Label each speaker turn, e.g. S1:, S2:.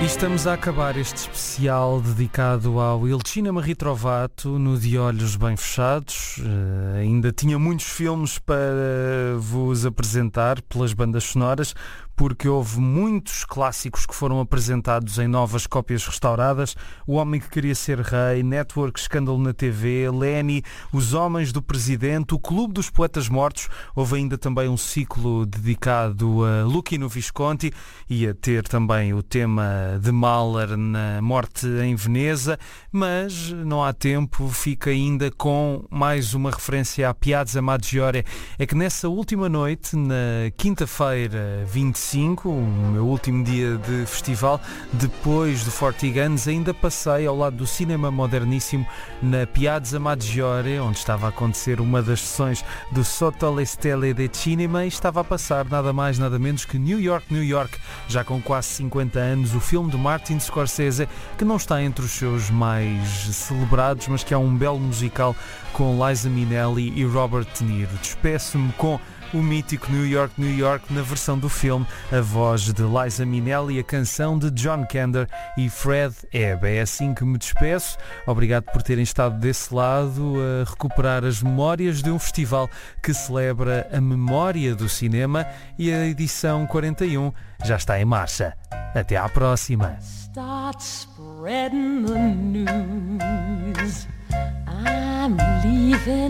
S1: E estamos a acabar este especial dedicado ao Il Cinema Ritrovato no De Olhos Bem Fechados. Ainda tinha muitos filmes para vos apresentar pelas bandas sonoras, porque houve muitos clássicos que foram apresentados em novas cópias restauradas. O Homem que Queria Ser Rei, Network, Escândalo na TV, Lenny, Os Homens do Presidente, O Clube dos Poetas Mortos. Houve ainda também um ciclo dedicado a Luchino Visconti, e a ter também o tema de Mahler na Morte em Veneza, mas não há tempo, fica ainda com mais uma referência à Piazza Maggiore. É que nessa última noite, na quinta-feira 25, o meu último dia de festival, depois do Fortigans, ainda passei ao lado do Cinema Moderníssimo na Piazza Maggiore, onde estava a acontecer uma das sessões do Sotto le Stelle de Cinema, e estava a passar nada mais nada menos que New York, New York, já com quase 50 anos, o filme de Martin Scorsese, que não está entre os seus mais celebrados, mas que é um belo musical com Liza Minnelli e Robert De Niro. Despeço-me com o mítico New York, New York, na versão do filme, a voz de Liza Minnelli, a canção de John Kander e Fred Ebb. É assim que me despeço. Obrigado por terem estado desse lado a recuperar as memórias de um festival que celebra a memória do cinema, e a edição 41 já está em marcha. Até à próxima.
S2: Start spreading the news. I'm leaving